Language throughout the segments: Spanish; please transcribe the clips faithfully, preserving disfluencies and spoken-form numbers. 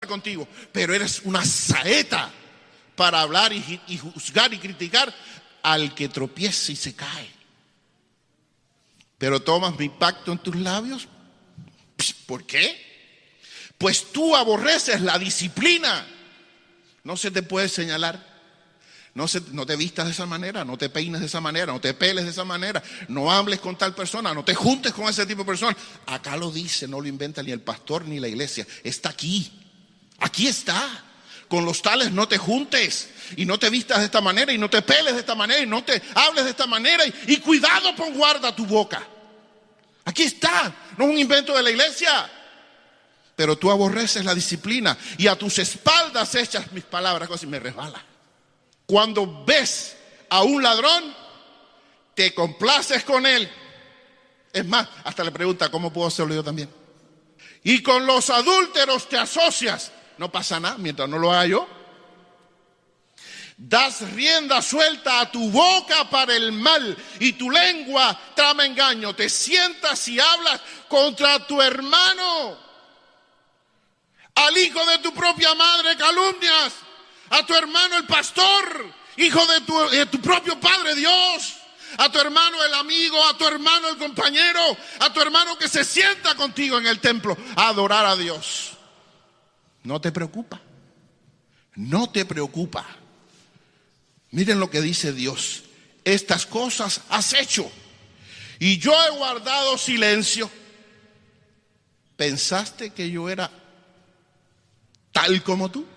contigo, pero eres una saeta para hablar y, y juzgar y criticar al que tropieza y se cae. Pero tomas mi pacto en tus labios. ¿Por qué? Pues tú aborreces la disciplina. No se te puede señalar. No, se, no te vistas de esa manera, no te peines de esa manera, no te peles de esa manera, no hables con tal persona, no te juntes con ese tipo de persona. Acá lo dice, no lo inventa ni el pastor ni la iglesia. Está aquí. Aquí está. Con los tales no te juntes y no te vistas de esta manera y no te peles de esta manera y no te hables de esta manera y, y cuidado, pon guarda tu boca. Aquí está, no es un invento de la iglesia. Pero tú aborreces la disciplina y a tus espaldas echas mis palabras, cosas y me resbala. Cuando ves a un ladrón, te complaces con él. Es más, hasta le pregunta, ¿cómo puedo hacerlo yo también? Y con los adúlteros te asocias. No pasa nada mientras no lo haga yo. Das rienda suelta a tu boca para el mal y tu lengua trama engaño. Te sientas y hablas contra tu hermano. Al hijo de tu propia madre calumnias. A tu hermano el pastor, hijo de tu, de tu propio padre Dios. A tu hermano el amigo, a tu hermano el compañero, a tu hermano que se sienta contigo en el templo a adorar a Dios. No te preocupa, no te preocupa. Miren lo que dice Dios. Estas cosas has hecho y yo he guardado silencio. ¿Pensaste que yo era tal como tú?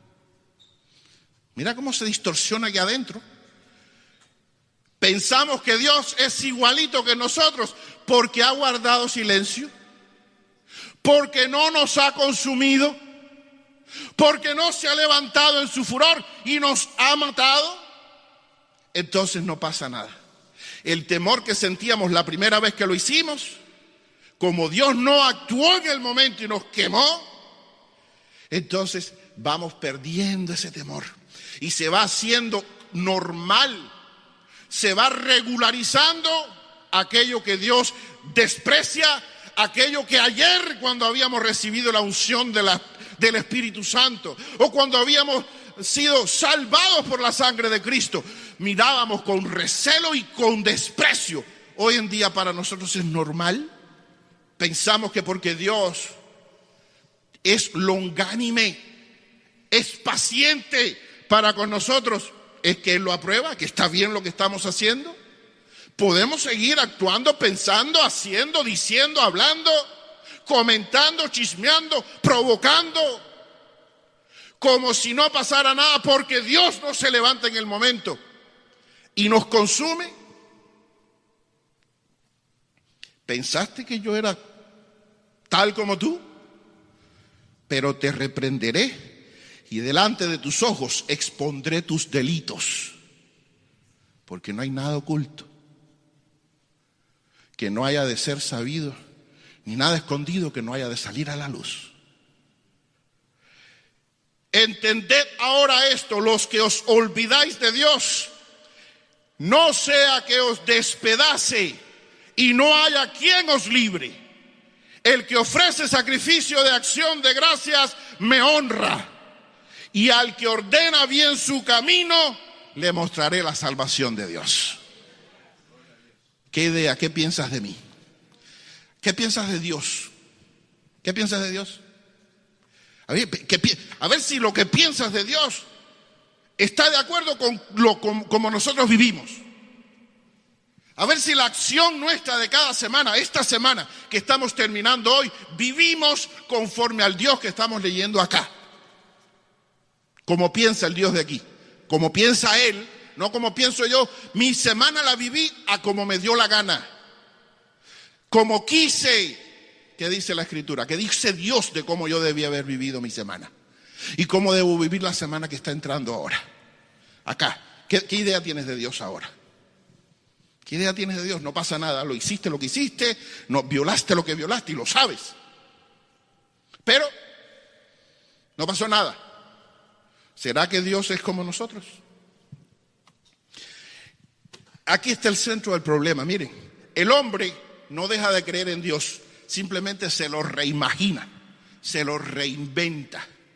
Mira cómo se distorsiona aquí adentro. Pensamos que Dios es igualito que nosotros porque ha guardado silencio, porque no nos ha consumido, porque no se ha levantado en su furor y nos ha matado. Entonces no pasa nada. El temor que sentíamos la primera vez que lo hicimos, como Dios no actuó en el momento y nos quemó, entonces vamos perdiendo ese temor. Y se va haciendo normal, se va regularizando aquello que Dios desprecia, aquello que ayer cuando habíamos recibido la unción de la, del Espíritu Santo o cuando habíamos sido salvados por la sangre de Cristo, mirábamos con recelo y con desprecio. Hoy en día para nosotros es normal. Pensamos que porque Dios es longánime, es paciente para con nosotros, es que Él lo aprueba, que está bien lo que estamos haciendo. Podemos seguir actuando, pensando, haciendo, diciendo, hablando, comentando, chismeando, provocando, como si no pasara nada, porque Dios no se levanta en el momento y nos consume. ¿Pensaste que yo era tal como tú? Pero te reprenderé y delante de tus ojos expondré tus delitos, porque no hay nada oculto que no haya de ser sabido, ni nada escondido que no haya de salir a la luz. Entended ahora esto, los que os olvidáis de Dios, no sea que os despedace y no haya quien os libre. El que ofrece sacrificio de acción de gracias me honra. Y al que ordena bien su camino, le mostraré la salvación de Dios. ¿Qué idea? ¿Qué piensas de mí? ¿Qué piensas de Dios? ¿Qué piensas de Dios? A ver, ¿qué, a ver si lo que piensas de Dios está de acuerdo con lo con, como nosotros vivimos. A ver si la acción nuestra de cada semana, esta semana que estamos terminando hoy, vivimos conforme al Dios que estamos leyendo acá. Como piensa el Dios de aquí, como piensa Él, no como pienso yo. Mi semana la viví a como me dio la gana, como quise. ¿Qué dice la Escritura? ¿Qué dice Dios de cómo yo debía haber vivido mi semana? Y cómo debo vivir la semana que está entrando ahora. Acá, ¿qué, qué idea tienes de Dios ahora? ¿Qué idea tienes de Dios? No pasa nada, lo hiciste lo que hiciste, no, violaste lo que violaste y lo sabes. Pero no pasó nada. ¿Será que Dios es como nosotros? Aquí está el centro del problema. Miren, el hombre no deja de creer en Dios, simplemente se lo reimagina, se lo reinventa.